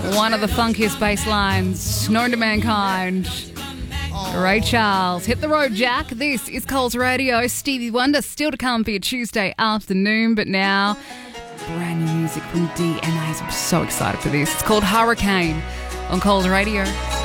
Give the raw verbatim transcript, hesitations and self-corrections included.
One of the funkiest bass lines known to mankind. Ray Charles. Hit the road, Jack. This is Coles Radio. Stevie Wonder still to come for your Tuesday afternoon, but now brand new music from D N A. I'm so excited for this. It's called Hurricane on Coles Radio.